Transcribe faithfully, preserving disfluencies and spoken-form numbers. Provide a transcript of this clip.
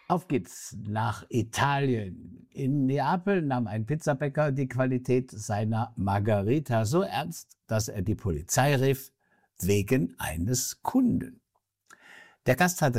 Auf geht's nach Italien. In Neapel nahm ein Pizzabäcker die Qualität seiner Margherita so ernst, dass er die Polizei rief, wegen eines Kunden. Der Gast hatte